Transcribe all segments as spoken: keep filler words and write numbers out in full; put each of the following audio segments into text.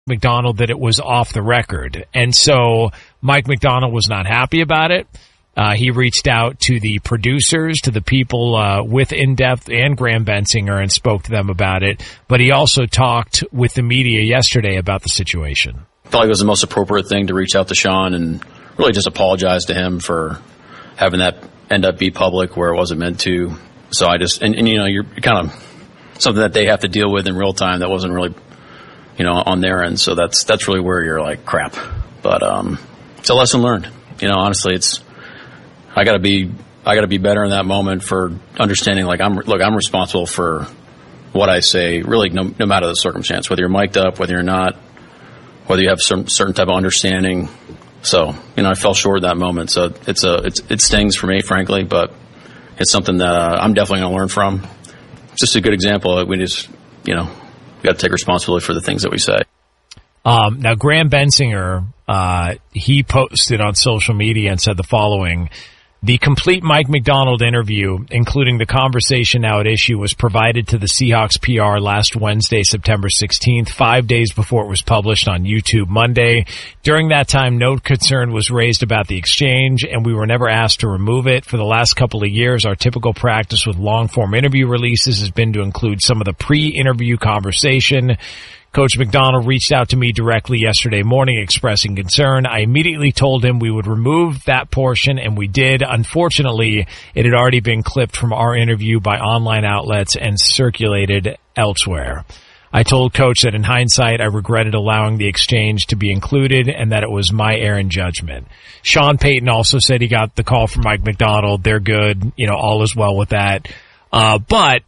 Macdonald that it was off the record. And so Mike Macdonald was not happy about it. Uh, he reached out to the producers, to the people uh, with In-Depth and Graham Bensinger, and spoke to them about it. But he also talked with the media yesterday about the situation. I felt like it was the most appropriate thing to reach out to Sean and really just apologize to him for having that end up be public where it wasn't meant to. So I just, and, and you know, you're kind of something that they have to deal with in real time that wasn't really, you know, on their end. So that's that's really where you're like, crap. But um, it's a lesson learned. You know, honestly, it's I got to be I got to be better in that moment for understanding. Like, I'm look, I'm responsible for what I say. Really, no, no matter the circumstance, whether you're mic'd up, whether you're not, whether you have some certain type of understanding. So, you know, I fell short in that moment. So it's a it's it stings for me, frankly, but it's something that uh, I'm definitely going to learn from. It's just a good example. We just, you know, we got to take responsibility for the things that we say. Um, now, Graham Bensinger, uh, he posted on social media and said the following: the complete Mike Macdonald interview, including the conversation now at issue, was provided to the Seahawks P R last Wednesday, September sixteenth, five days before it was published on YouTube Monday. During that time, no concern was raised about the exchange, and we were never asked to remove it. For the last couple of years, our typical practice with long-form interview releases has been to include some of the pre-interview conversation. Coach Macdonald reached out to me directly yesterday morning expressing concern. I immediately told him we would remove that portion, and we did. Unfortunately, it had already been clipped from our interview by online outlets and circulated elsewhere. I told Coach that in hindsight, I regretted allowing the exchange to be included and that it was my error in judgment. Sean Payton also said he got the call from Mike Macdonald. They're good. You know, all is well with that. Uh, but,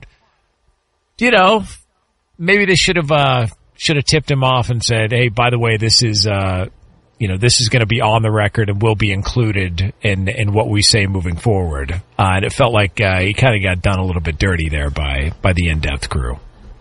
you know, maybe they should have, uh, should have tipped him off and said, hey, by the way, this is, uh, you know, this is going to be on the record and will be included in, in what we say moving forward. Uh, and it felt like, uh, he kind of got done a little bit dirty there by, by the In-Depth crew.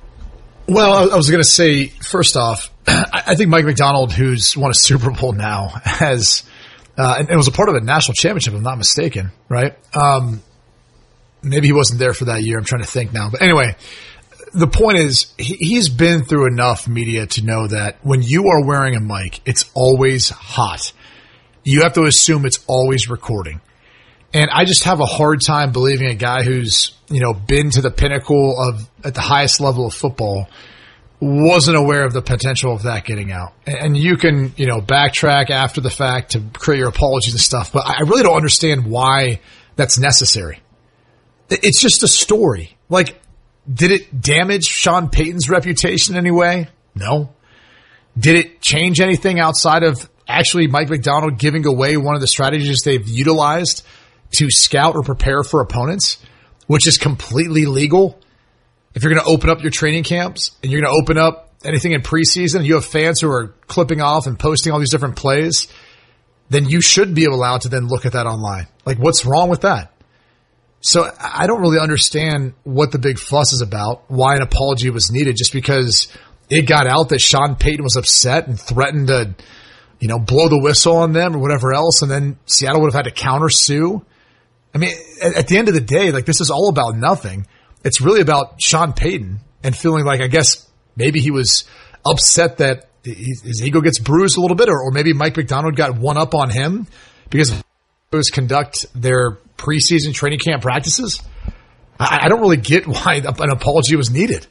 Well, I was going to say, first off, I think Mike Macdonald, who's won a Super Bowl now, has, uh, and it was a part of a national championship, if I'm not mistaken, right? Um, maybe he wasn't there for that year. I'm trying to think now. But anyway, the point is, he, he's been through enough media to know that when you are wearing a mic, it's always hot. You have to assume it's always recording. And I just have a hard time believing a guy who's, you know, been to the pinnacle of, at the highest level of football, wasn't aware of the potential of that getting out. And you can, you know, backtrack after the fact to create your apologies and stuff, but I really don't understand why that's necessary. It's just a story. Like, did it damage Sean Payton's reputation in any way? No. Did it change anything outside of actually Mike Macdonald giving away one of the strategies they've utilized to scout or prepare for opponents, which is completely legal? If you're going to open up your training camps and you're going to open up anything in preseason, you have fans who are clipping off and posting all these different plays, then you should be allowed to then look at that online. Like, what's wrong with that? So I don't really understand what the big fuss is about, why an apology was needed, just because it got out that Sean Payton was upset and threatened to, you know, blow the whistle on them or whatever else, and then Seattle would have had to counter sue. I mean, at, at the end of the day, like, this is all about nothing. It's really about Sean Payton and feeling like, I guess, maybe he was upset that his ego gets bruised a little bit, or, or maybe Mike Macdonald got one up on him because was conduct their preseason training camp practices. I, I don't really get why an apology was needed.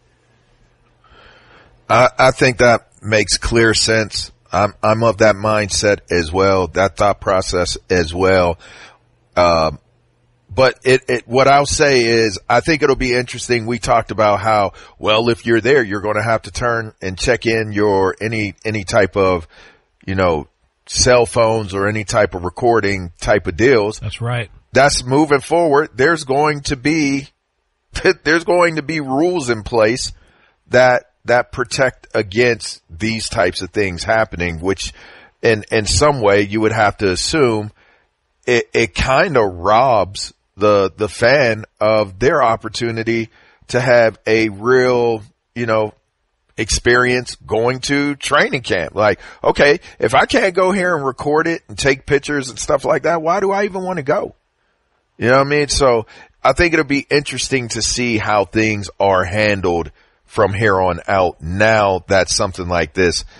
I, I think that makes clear sense. I'm, I'm of that mindset as well, that thought process as well. Um, but it, it, what I'll say is, I think it'll be interesting. We talked about how, well, if you're there, you're going to have to turn and check in your, any, any type of, you know, cell phones or any type of recording type of deals. That's right. That's moving forward. There's going to be, there's going to be rules in place that, that protect against these types of things happening, which in, in some way you would have to assume it, it kind of robs the, the fan of their opportunity to have a real, you know, experience going to training camp. Like, okay, if I can't go here and record it and take pictures and stuff like that, why do I even want to go? You know what I mean? So I think it'll be interesting to see how things are handled from here on out now that something like this